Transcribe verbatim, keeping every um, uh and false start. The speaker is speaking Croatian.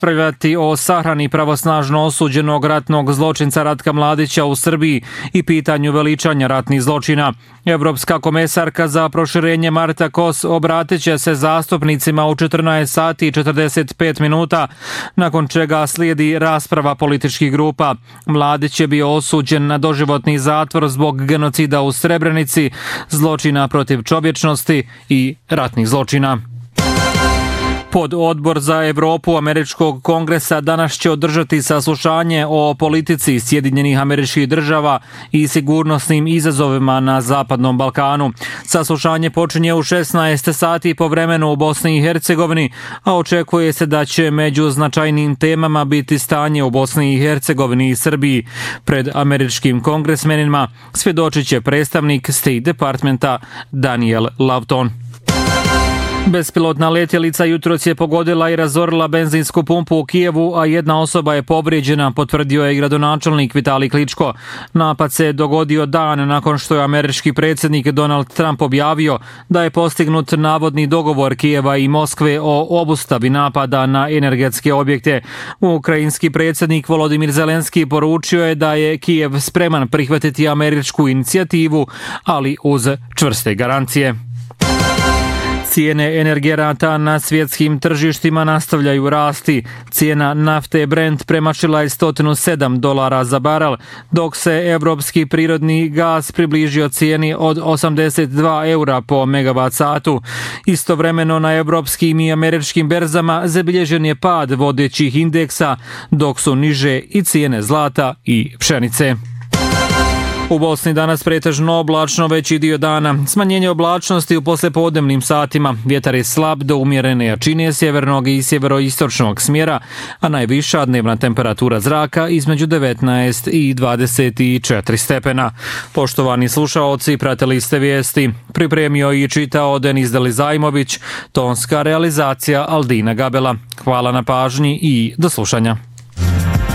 raspravljati o sahrani pravosnažno osuđenog ratnog zločinca Ratka Mladića u Srbiji i pitanju veličanja ratnih zločina. Evropska komesarka za proširenje Marta Kos obratit će se zastupnicima u četrnaest sati i četrdeset pet minuta, nakon čega slijedi rasprava političkih grupa. Mladić je bio osuđen na doživotni zatvor zbog genocida u Srebrenici, zločina protiv čovječnosti i ratnih zločina. Pododbor za Evropu Američkog kongresa danas će održati saslušanje o politici Sjedinjenih Američkih Država i sigurnosnim izazovima na Zapadnom Balkanu. Saslušanje počinje u šesnaest sati po vremenu u Bosni i Hercegovini, a očekuje se da će među značajnim temama biti stanje u Bosni i Hercegovini i Srbiji. Pred američkim kongresmenima svjedočit će predstavnik State Departmenta Daniel Lawton. Bespilotna letjelica jutros je pogodila i razorila benzinsku pumpu u Kijevu, a jedna osoba je povrijeđena, potvrdio je i gradonačelnik Vitalij Kličko. Napad se dogodio dan nakon što je američki predsjednik Donald Trump objavio da je postignut navodni dogovor Kijeva i Moskve o obustavi napada na energetske objekte. Ukrajinski predsjednik Volodimir Zelenski poručio je da je Kijev spreman prihvatiti američku inicijativu, ali uz čvrste garancije. Cijene energenata na svjetskim tržištima nastavljaju rasti. Cijena nafte Brent premašila je sto sedam dolara za barel, dok se evropski prirodni gaz približio cijeni od osamdeset dva eura po megavat satu. Istovremeno na evropskim i američkim berzama zabilježen je pad vodećih indeksa, dok su niže i cijene zlata i pšenice. U Bosni danas pretežno oblačno veći dio dana. Smanjenje oblačnosti u poslijepodnevnim satima. Vjetar je slab do umjerene jačine sjevernog i sjeveroistočnog smjera, a najviša dnevna temperatura zraka između devetnaest i dvadeset četiri stepena. Poštovani slušaoci, pratili ste vijesti. Pripremio i čitao Denis Delizajmović, tonska realizacija Aldina Gabela. Hvala na pažnji i do slušanja.